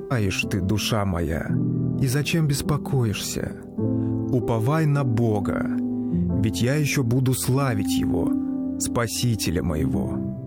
Аишь ты, душа моя, и зачем беспокоишься? Уповай на Бога, ведь я еще буду славить Его, Спасителя моего».